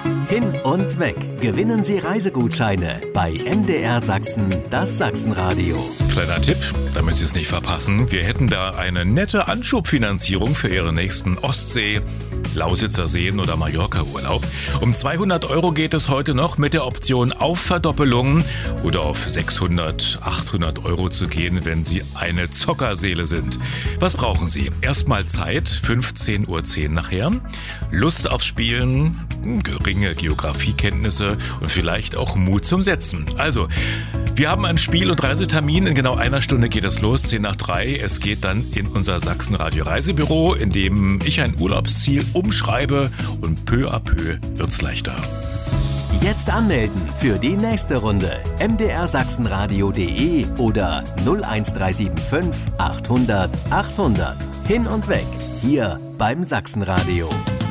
Hin und weg. Gewinnen Sie Reisegutscheine bei MDR Sachsen, das Sachsenradio. Kleiner Tipp, damit Sie es nicht verpassen. Wir hätten da eine nette Anschubfinanzierung für Ihren nächsten Ostsee-, Lausitzer Seen- oder Mallorca-Urlaub. Um 200 € geht es heute noch mit der Option auf Verdoppelung oder auf 600, 800 € zu gehen, wenn Sie eine Zockerseele sind. Was brauchen Sie? Erstmal Zeit, 15:10 Uhr nachher, Lust aufs Spielen, geringe Geografiekenntnisse und vielleicht auch Mut zum Setzen. Also, wir haben einen Spiel- und Reisetermin. In genau einer Stunde geht es los, 2:10. Es geht dann in unser Sachsenradio Reisebüro, in dem ich ein Urlaubsziel umschreibe und peu à peu wird's leichter. Jetzt anmelden für die nächste Runde. mdrsachsenradio.de oder 01375 800 800. Hin und weg, hier beim Sachsenradio.